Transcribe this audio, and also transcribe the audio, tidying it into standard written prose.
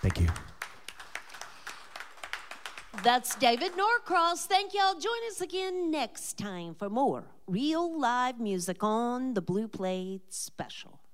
Thank you. That's David Norcross. Thank y'all. Join us again next time for more real live music on the Blue Plate Special.